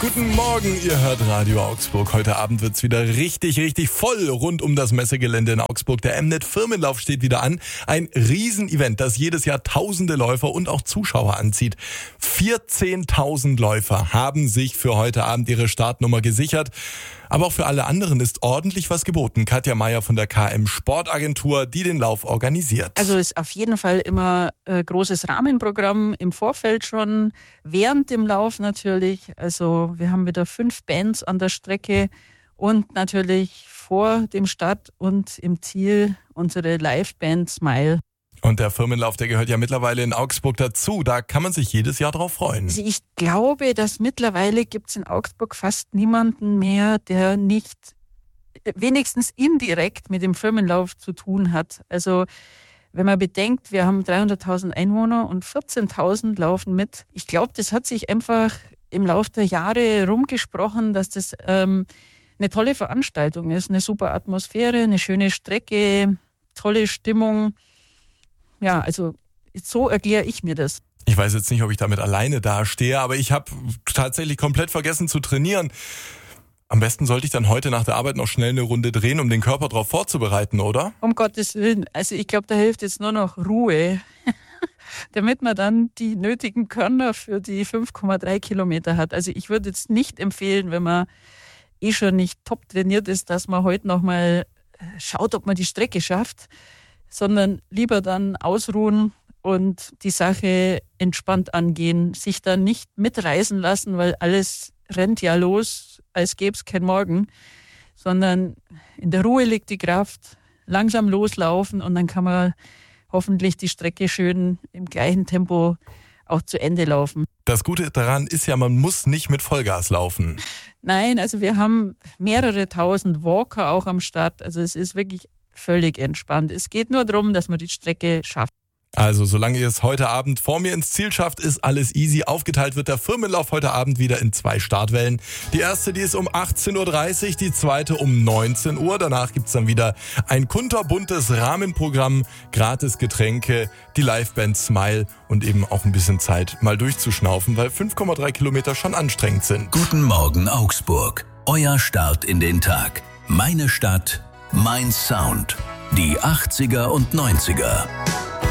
Guten Morgen, ihr hört Radio Augsburg. Heute Abend wird's wieder richtig voll rund um das Messegelände in Augsburg. Der Mnet Firmenlauf steht wieder an. Ein Riesenevent, das jedes Jahr tausende Läufer und auch Zuschauer anzieht. 14.000 Läufer haben sich für heute Abend ihre Startnummer gesichert. Aber auch für alle anderen ist ordentlich was geboten. Katja Meier von der KM Sportagentur, die den Lauf organisiert. Also ist auf jeden Fall immer großes Rahmenprogramm im Vorfeld schon, während dem Lauf natürlich. Also wir haben wieder 5 Bands an der Strecke und natürlich vor dem Start und im Ziel unsere Liveband Smile. Und der Firmenlauf, der gehört ja mittlerweile in Augsburg dazu. Da kann man sich jedes Jahr drauf freuen. Also ich glaube, dass mittlerweile gibt es in Augsburg fast niemanden mehr, der nicht wenigstens indirekt mit dem Firmenlauf zu tun hat. Also wenn man bedenkt, wir haben 300.000 Einwohner und 14.000 laufen mit. Ich glaube, das hat sich einfach im Laufe der Jahre rumgesprochen, dass das eine tolle Veranstaltung ist. Eine super Atmosphäre, eine schöne Strecke, tolle Stimmung. Ja, also so erkläre ich mir das. Ich weiß jetzt nicht, ob ich damit alleine dastehe, aber ich habe tatsächlich komplett vergessen zu trainieren. Am besten sollte ich dann heute nach der Arbeit noch schnell eine Runde drehen, um den Körper darauf vorzubereiten, oder? Um Gottes Willen. Also ich glaube, da hilft jetzt nur noch Ruhe, damit man dann die nötigen Körner für die 5,3 Kilometer hat. Also ich würde jetzt nicht empfehlen, wenn man schon nicht top trainiert ist, dass man heute nochmal schaut, ob man die Strecke schafft, sondern lieber dann ausruhen und die Sache entspannt angehen, sich dann nicht mitreißen lassen, weil alles rennt ja los, als gäbe es kein Morgen, sondern in der Ruhe liegt die Kraft, langsam loslaufen und dann kann man hoffentlich die Strecke schön im gleichen Tempo auch zu Ende laufen. Das Gute daran ist ja, man muss nicht mit Vollgas laufen. Nein, also wir haben mehrere tausend Walker auch am Start, also es ist wirklich völlig entspannt. Es geht nur darum, dass man die Strecke schafft. Also, solange ihr es heute Abend vor mir ins Ziel schafft, ist alles easy. Aufgeteilt wird der Firmenlauf heute Abend wieder in 2 Startwellen. Die erste, die ist um 18.30 Uhr, die zweite um 19 Uhr. Danach gibt's dann wieder ein kunterbuntes Rahmenprogramm, gratis Getränke, die Liveband Smile und eben auch ein bisschen Zeit, mal durchzuschnaufen, weil 5,3 Kilometer schon anstrengend sind. Guten Morgen Augsburg, euer Start in den Tag. Meine Stadt, mein Sound. Die 80er und 90er.